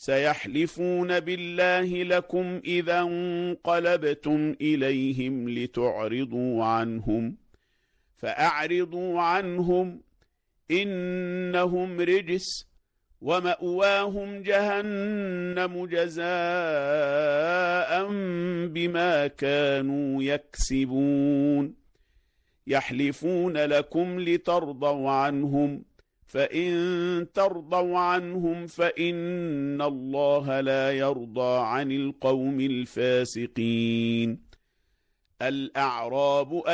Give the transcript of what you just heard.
سيحلفون بالله لكم إذا انقلبتم إليهم لتعرضوا عنهم فأعرضوا عنهم إنهم رجس ومأواهم جهنم جزاء بما كانوا يكسبون يحلفون لكم لترضوا عنهم فإن ترضوا عنهم فإن الله لا يرضى عن القوم الفاسقين. الأعراب